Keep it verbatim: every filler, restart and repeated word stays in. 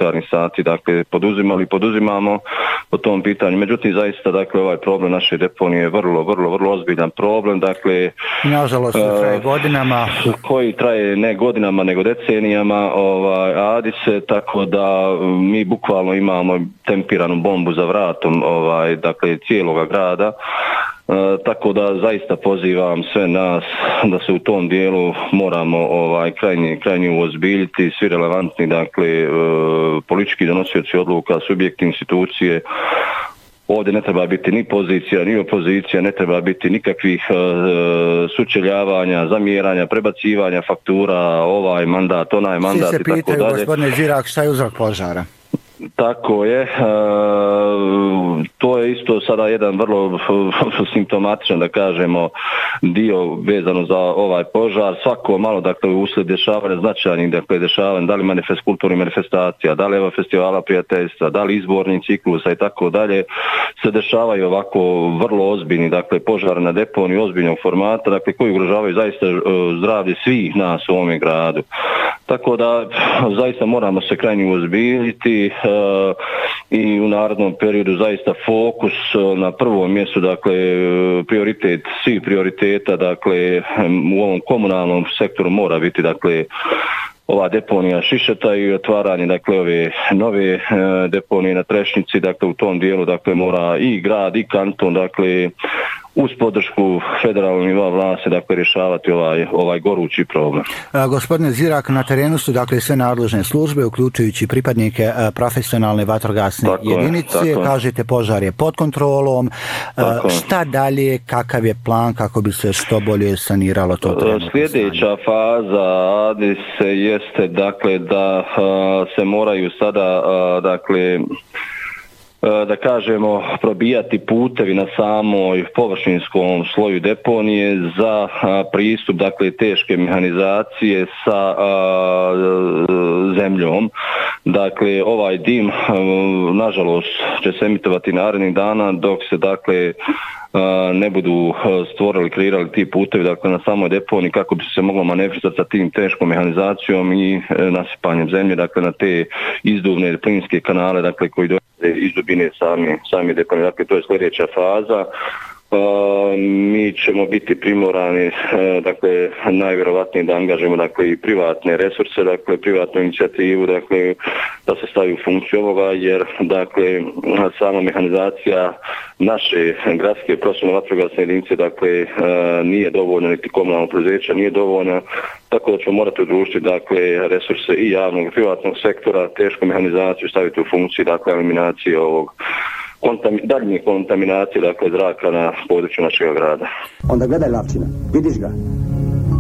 jutarnjih sati, dakle poduzimali, poduzimamo po tom pitanju. Međutim, zaista, dakle, ovaj problem naše deponije je vrlo, vrlo, vrlo ozbiljan problem, dakle... Nažalost, traje godinama. Koji traje ne godinama, nego decenijama, ovaj, adi se, tako da mi bukvalno imamo tempiranu bombu za vratom, ovaj, dakle, cijeloga grada. E, tako da zaista pozivam sve nas da se u tom dijelu moramo ovaj krajnje krajnje uozbiljiti, svi relevantni, dakle e, politički donosioci odluka, subjekti, institucije. Ovdje ne treba biti ni pozicija, ni opozicija, ne treba biti nikakvih e, sučeljavanja, zamjeranja, prebacivanja faktura, ovaj mandat, onaj mandat i tako dalje. Svi se pitaju, gospodine Zirak, šta je uzrok požara? Tako je, e, to je isto sada jedan vrlo simptomatičan, da kažemo, dio vezano za ovaj požar. Svako malo, dakle, uslijed dešavanja značajnih, dakle, dešavanja, da li manifest, kulturnih manifestacija, da li evo festivala prijateljstva, da li izborni ciklusa i tako dalje, se dešavaju ovako vrlo ozbiljni, dakle, požar na deponiji ozbiljnog formata, dakle, koji ugrožavaju zaista zdravlje svih nas u ovome gradu. Tako da, zaista moramo se krajnje uozbiljiti e, i u narednom periodu zaista fokus na prvom mjestu, dakle, prioritet, svih prioriteta, dakle, u ovom komunalnom sektoru mora biti, dakle, ova deponija Šišeta i otvaranje, dakle, ove nove e, deponije na Trešnjici, dakle, u tom dijelu, dakle, mora i grad i kanton, dakle, uz podršku federalnog nivoa vlasti, dakle, rješavati ovaj, ovaj gorući problem. A, gospodine Zirak, na terenu su, dakle, sve nadležne službe, uključujući pripadnike a, profesionalne vatrogasne tako jedinice. Je, kažete, požar je pod kontrolom. A, šta dalje, kakav je plan kako bi se što bolje saniralo to trenutno? Sljedeća faza adi se jeste, dakle, da a, se moraju sada, a, dakle, da kažemo, probijati putevi na samoj površinskom sloju deponije za a, pristup, dakle, teške mehanizacije sa a, zemljom. Dakle, ovaj dim, a, nažalost, će se emitovati narednih dana dok se, dakle, ne budu stvorili, kreirali ti putevi, dakle, na samoj deponiji kako bi se moglo manevrirati sa tim teškom mehanizacijom i nasipanjem zemlje, dakle, na te izduvne plinske kanale, dakle, koji dolaze iz dubine sami, sami deponije. Dakle, to je sljedeća faza. Uh, mi ćemo biti primorani, uh, dakle, najvjerovatnije da angažujemo, dakle, i privatne resurse, dakle, privatnu inicijativu, dakle, da se stavi u funkciju ovoga, jer, dakle, sama mehanizacija naše gradske profesionalne vatrogasne jedinice, dakle, uh, nije dovoljna, niti komunalno preduzeća nije dovoljna, tako da ćemo morati udružiti, dakle, resurse i javnog i privatnog sektora, tešku mehanizaciju staviti u funkciju, dakle, eliminacije ovog Kontam, daljnje kontaminacije, dakle, zraka na području našeg grada. Onda gledaj, Lapčina, vidiš ga?